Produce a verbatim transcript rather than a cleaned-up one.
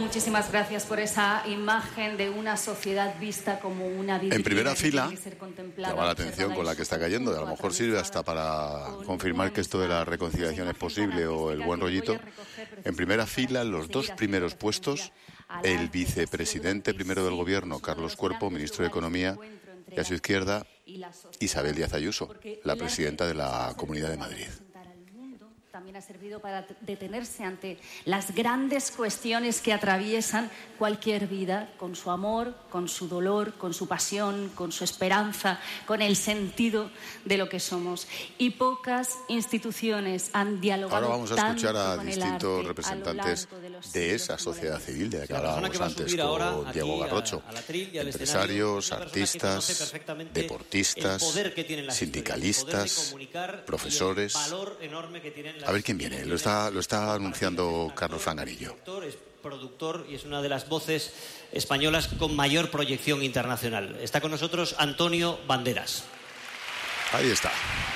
muchísimas gracias por esa imagen de una sociedad vista como una vida. En primera fila, llama la atención con la que está cayendo. A lo mejor sirve hasta para confirmar que esto de la reconciliación es posible o el buen rollito. En primera fila, los dos primeros puestos, el vicepresidente primero del Gobierno, Carlos Cuerpo, ministro de Economía, y a su izquierda, Isabel Díaz Ayuso, la presidenta de la Comunidad de Madrid. También ha servido para detenerse ante las grandes cuestiones que atraviesan cualquier vida, con su amor, con su dolor, con su pasión, con su esperanza, con el sentido de lo que somos. Y pocas instituciones han dialogado. Ahora vamos a escuchar a distintos representantes de, de esa sociedad civil de la que hablábamos antes con Diego Garrocho. Empresarios, artistas, deportistas, sindicalistas, profesores. A ver quién viene. Lo está, lo está anunciando Carlos Fangarillo. Es productor y es una de las voces españolas con mayor proyección internacional. Está con nosotros Antonio Banderas. Ahí está.